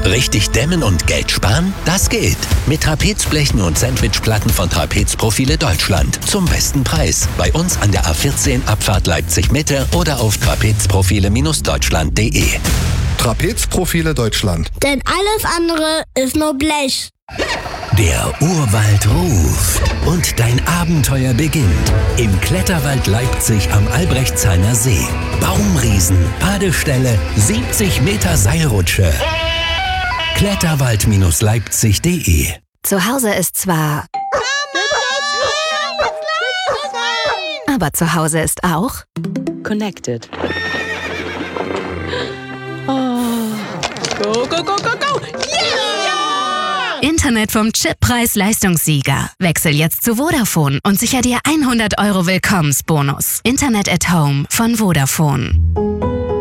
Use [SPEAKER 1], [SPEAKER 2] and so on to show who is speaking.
[SPEAKER 1] Richtig dämmen und Geld sparen? Das geht. Mit Trapezblechen und Sandwichplatten von Trapezprofile Deutschland. Zum besten Preis. Bei uns an der A14 Abfahrt Leipzig-Mitte oder auf trapezprofile-deutschland.de.
[SPEAKER 2] Trapezprofile Deutschland.
[SPEAKER 3] Denn alles andere ist nur Blech.
[SPEAKER 1] Der Urwald ruft und dein Abenteuer beginnt. Im Kletterwald Leipzig am Albrechtsheimer See. Baumriesen, Badestelle, 70 Meter Seilrutsche. Kletterwald-leipzig.de.
[SPEAKER 4] Zu Hause ist zwar... Aber zu Hause ist auch...
[SPEAKER 5] Connected. Oh. Go, go, go, go, go! Yeah!
[SPEAKER 4] Internet vom Chip-Preis-Leistungssieger. Wechsel jetzt zu Vodafone und sicher dir 100 € Willkommensbonus. Internet at Home von Vodafone.